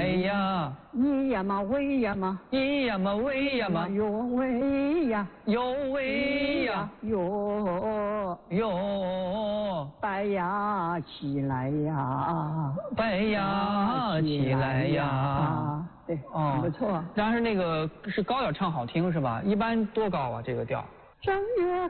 呀， 咿呀嘛喂呀嘛， 咿呀嘛喂呀嘛， 哟喂呀， 哟喂呀， 哟哟， 白呀起来呀， 白呀起来呀。 对， 哦， 不错。 但是那个是高点唱好听是吧？一般多高啊这个调？ 正月